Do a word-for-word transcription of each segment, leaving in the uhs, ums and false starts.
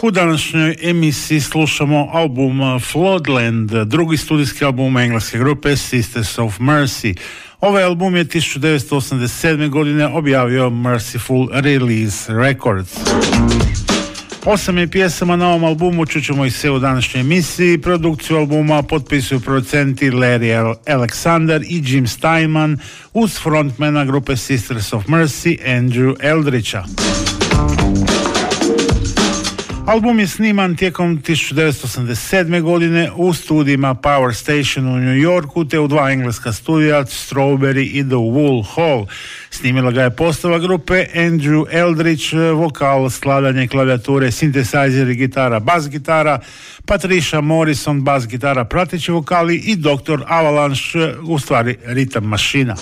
U današnjoj emisiji slušamo album Floodland, drugi studijski album engleske grupe Sisters of Mercy. Ovaj album je tisuću devetsto osamdeset sedme. godine objavio Merciful Release Records. Osam je pjesama na ovom albumu, čućemo ih sve u današnjoj emisiji. Produkciju albuma potpisuju producenti Larry Alexander i Jim Steinman uz frontmana grupe Sisters of Mercy Andrew Eldritcha. Album je sniman tijekom tisuću devetsto osamdeset sedme. godine u studijima Power Station u New Yorku te u dva engleska studija Strawberry i The Wool Hall. Snimila ga je postava grupe Andrew Eldritch, vokal, skladanje, klavijature, sintesajzeri, gitara, bas gitara, Patricia Morrison, bas gitara, prateći vokali i doktor Avalanche, u stvari ritam mašina.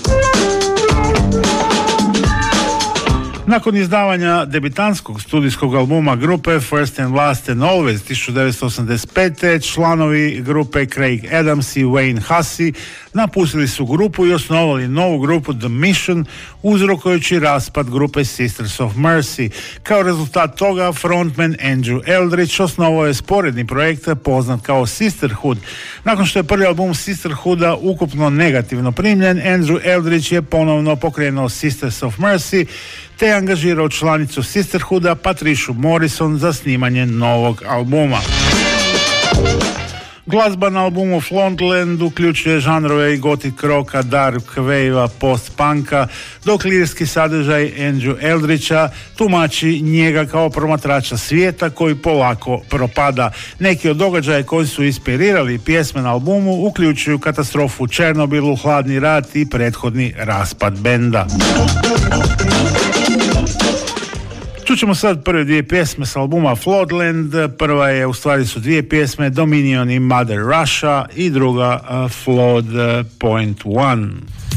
Nakon izdavanja debitanskog studijskog albuma grupe First and Last and Always tisuću devetsto osamdeset pete. članovi grupe Craig Adams i Wayne Hussey napustili su grupu i osnovali novu grupu The Mission, uzrokujući raspad grupe Sisters of Mercy. Kao rezultat toga frontman Andrew Eldritch osnovao je sporedni projekt poznat kao Sisterhood. Nakon što je prvi album Sisterhooda ukupno negativno primljen, Andrew Eldritch je ponovno pokrenuo Sisters of Mercy te angažirao članicu Sisterhooda Patricia Morrison za snimanje novog albuma. Glazba na albumu Floodland uključuje žanrove i gothic rocka, dark wave-a, post-punka, dok lirski sadržaj Andrew Eldritcha tumači njega kao promatrača svijeta koji polako propada. Neki od događaja koji su inspirirali pjesme na albumu uključuju katastrofu u Černobilu, hladni rat i prethodni raspad benda. Čućemo sad prve dvije pjesme s albuma Floodland. Prva je, u stvari su dvije pjesme, Dominion i Mother Russia, i druga uh, Flood uh, Point One.